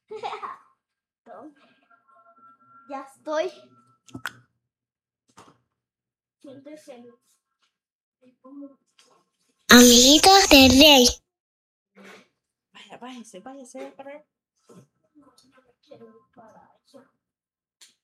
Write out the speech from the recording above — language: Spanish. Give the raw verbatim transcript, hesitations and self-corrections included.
Ya estoy. Siéntese. Amiguitos del rey. Vaya, váyase, váyase para allá. No quiero ir para allá.